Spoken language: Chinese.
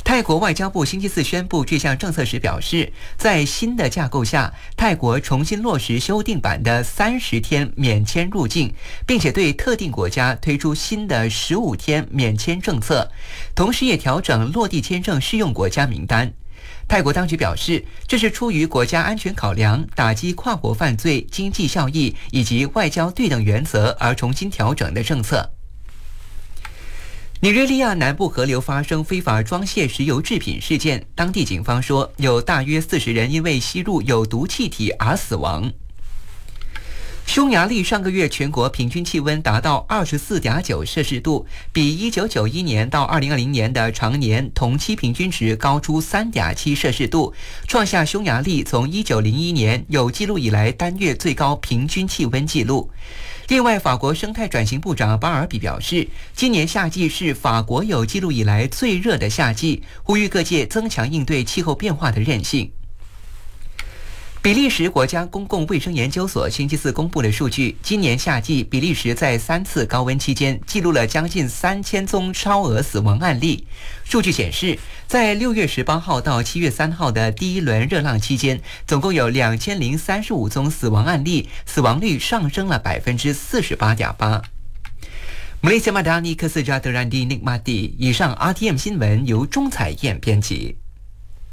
泰国外交部星期四宣布这项政策时表示，在新的架构下，泰国重新落实修订版的30天免签入境，并且对特定国家推出新的15天免签政策，同时也调整落地签证适用国家名单。泰国当局表示，这是出于国家安全考量、打击跨国犯罪、经济效益以及外交对等原则而重新调整的政策。尼日利亚南部河流发生非法装卸石油制品事件，当地警方说有大约40人因为吸入有毒气体而死亡。匈牙利上个月全国平均气温达到24.9摄氏度，比1991年到2020年的常年同期平均值高出3.7摄氏度，创下匈牙利从1901年有记录以来单月最高平均气温纪录。另外，法国生态转型部长巴尔比表示，今年夏季是法国有记录以来最热的夏季，呼吁各界增强应对气候变化的韧性。比利时国家公共卫生研究所星期四公布的数据，今年夏季比利时在3次高温期间记录了将近3000宗超额死亡案例。数据显示，在6月18号到7月3号的第一轮热浪期间，总共有2035宗死亡案例，死亡率上升了48.8%。马来西亚马达尼克斯加德兰蒂尼马蒂，以上 RTM 新闻由钟彩燕编辑。